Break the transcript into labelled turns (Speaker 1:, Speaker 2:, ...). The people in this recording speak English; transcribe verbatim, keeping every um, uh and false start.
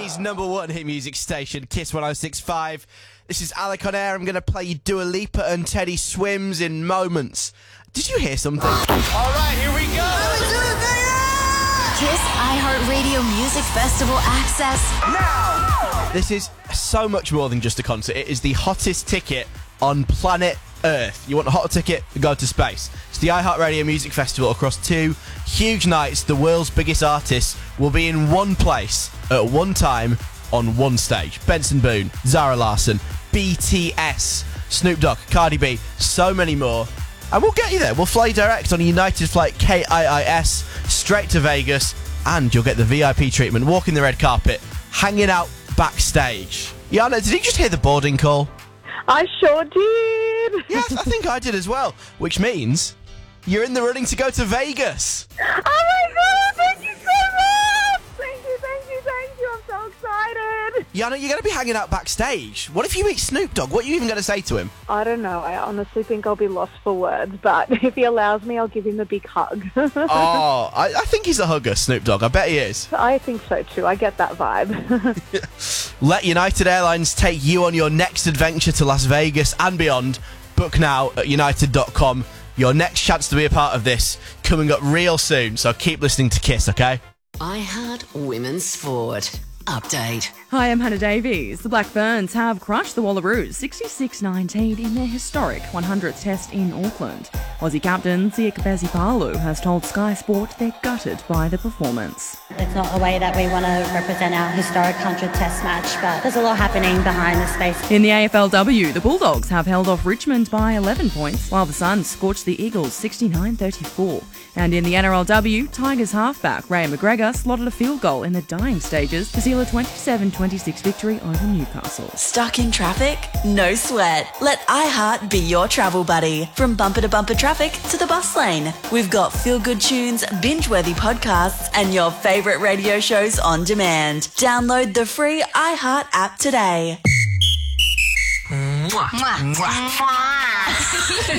Speaker 1: City's number one hit music station, Kiss one oh six point five. This is Alec on air. I'm going to play you Dua Lipa and Teddy Swims in moments. Did you hear something? All right, here we go.
Speaker 2: Kiss iHeartRadio Music Festival access
Speaker 1: Now! This is so much more than just a concert. It is the hottest ticket on planet Earth. You want a hot ticket? Go to space. It's the iHeartRadio Music Festival across two huge nights. The world's biggest artists will be in one place at one time on one stage. Benson Boone, Zara Larsson, B T S, Snoop Dogg, Cardi B, so many more. And we'll get you there. We'll fly you direct on a United flight K I I S straight to Vegas, and you'll get the V I P treatment, walking the red carpet, hanging out backstage. Yana, did you just hear the boarding call?
Speaker 3: I sure did.
Speaker 1: Yeah, I think I did as well, which means you're in the running to go to Vegas.
Speaker 3: Oh my God, thank you so much. Thank you, thank you, thank you. I'm so excited.
Speaker 1: Yana, you're going to be hanging out backstage. What if you meet Snoop Dogg? What are you even going to say to him?
Speaker 3: I don't know. I honestly think I'll be lost for words, but if he allows me, I'll give him a big hug.
Speaker 1: Oh, I, I think he's a hugger, Snoop Dogg. I bet he is.
Speaker 3: I think so too. I get that vibe.
Speaker 1: Let United Airlines take you on your next adventure to Las Vegas and beyond. Book now at united dot com. Your next chance to be a part of this coming up real soon, so keep listening to Kiss, okay?
Speaker 2: iHeart Women's Sport Update.
Speaker 4: Hi, I'm Hannah Davies. The Black Ferns have crushed the Wallaroos sixty-six nineteen in their historic one hundredth test in Auckland. Aussie captain Siak Vesipalu has told Sky Sport they're gutted by the performance.
Speaker 5: It's not the way that we want to represent our historic one hundredth test match, but there's a lot happening behind the space.
Speaker 4: In the A F L W, the Bulldogs have held off Richmond by eleven points, while the Suns scorched the Eagles sixty-nine thirty-four. And in the N R L W, Tigers halfback Ray McGregor slotted a field goal in the dying stages to seal a twenty-seven twenty-six victory over Newcastle.
Speaker 6: Stuck in traffic? No sweat. Let iHeart be your travel buddy. From bumper to bumper traffic to the bus lane. We've got feel-good tunes, binge-worthy podcasts, and your favourite radio shows on demand. Download the free iHeart app today.
Speaker 2: Mwah. Mwah. Mwah.